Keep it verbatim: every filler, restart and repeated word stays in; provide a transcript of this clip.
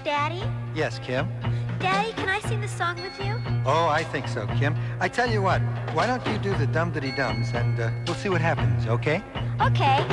Daddy? Yes, Kim? Daddy, can I sing the song with you? Oh, I think so, Kim. I tell you what, why don't you do the dum-diddy-dums, and uh, we'll see what happens, okay? Okay.